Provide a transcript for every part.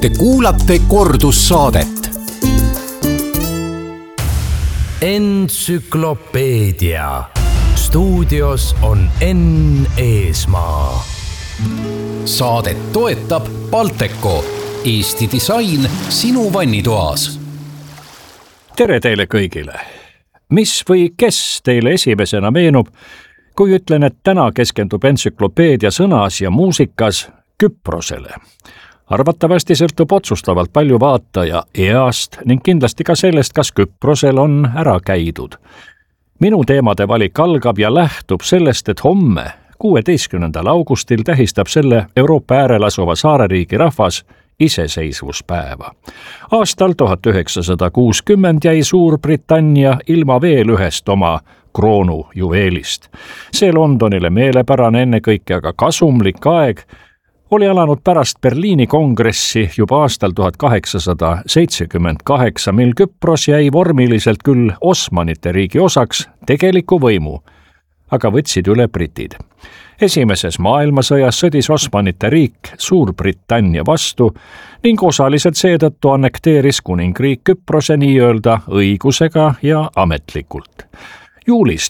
Te kuulate kordussaadet. Entsüklopeedia. Stuudios on Enn Eesmaa. Saadet toetab Balteco, Eesti disain sinu vannitoas. Tere teile kõigile! Mis või kes teile esimesena meenub, kui ütlen, et täna keskendub entsüklopeedia sõnas ja muusikas Küprosele? Arvatavasti sõltub otsustavalt palju vaataja east ning kindlasti ka sellest, kas Küprosel on ära käidud. Minu teemade valik algab ja lähtub sellest, et homme, 16. augustil tähistab selle Euroopa äärel asuva saareriigi rahvas iseseisvuspäeva. Aastal 1960 jäi Suurbritannia ilma veel ühest oma kroonujuveelist. See Londonile meelepärane, ennekõike aga kasumlik aeg oli alanud pärast Berliini kongressi juba aastal 1878, mil Küpros jäi vormiliselt küll Osmanite riigi osaks, tegeliku võimu aga võtsid üle britid. Esimeses maailmasõjas sõdis Osmanite riik Suurbritannia vastu ning osaliselt seetõttu annekteeris kuningriik Küprose nii-öelda õigusega ja ametlikult. Juulis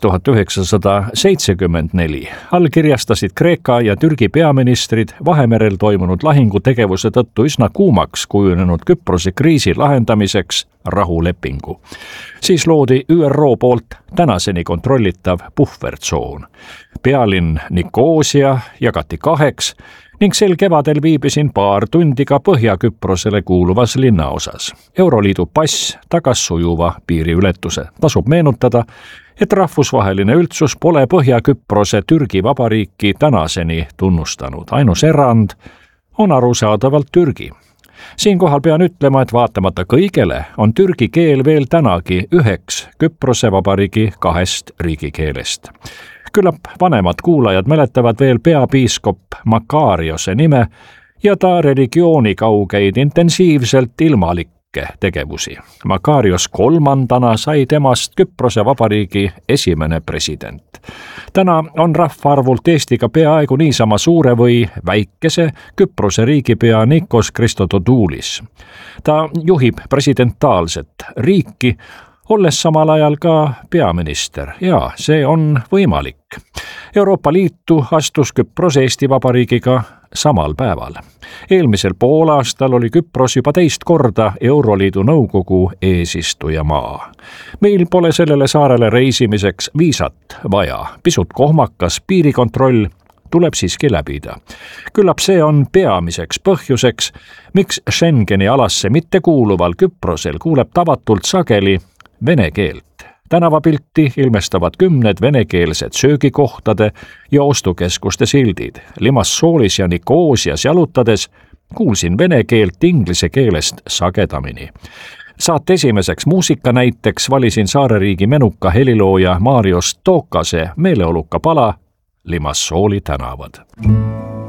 1974 allkirjastasid Kreeka ja Türgi peaministrid Vahemerel toimunud lahingutegevuse tõttu üsna kuumaks kujunenud Küprose kriisi lahendamiseks rahulepingu. Siis loodi ÜRO poolt tänaseni kontrollitav puhvertsoon. Pealinn Nikosia jagati kaheks ning sel kevadel viibisin paar tundi ka Põhja-Küprosele kuuluvas linnaosas. Euroliidu pass tagas sujuva piiriületuse. Tasub meenutada, et rahvusvaheline üldsus pole Põhja-Küprose Türgi vabariiki tänaseni tunnustanud. Ainus erand on arusaadavalt Türgi. Siinkohal pean ütlema, et vaatamata kõigele on türgi keel veel tänagi üheks Küprose vabariigi kahest riigikeelest. Küllap vanemad kuulajad mäletavad veel peapiiskop Makariose nime ja ta religioonikaugeid intensiivselt ilmalikke tegevusi. Makarios kolmandana sai temast Küprose vabariigi esimene president. Täna on rahvaarvult Eestiga peaaegu niisama suure või väikese Küprose riigipea Nikos Christodoulis. Ta juhib presidentaalset riiki, olles samal ajal ka peaminister, ja see on võimalik. Euroopa Liitu astus Küpros Eesti Vabariigiga samal päeval. Eelmisel poolaastal oli Küpros juba teist korda Euroliidu nõukogu eesistujamaa. Meil pole sellele saarele reisimiseks viisat vaja. Pisut kohmakas piirikontroll tuleb siiski läbida. Küllap see on peamiseks põhjuseks, miks Schengeni alasse mittekuuluval Küprosel kuuleb tavatult sageli vene keelt. Tänavapilti ilmestavad kümned venekeelsed söögikohtade ja ostukeskuste sildid. Limassoolis ja Nikosias jalutades kuulsin vene keelt inglise keelest sagedamini. Saate esimeseks muusikanäiteks valisin saareriigi menuka helilooja Marios Tokase meeleoluka pala Limassooli tänavad.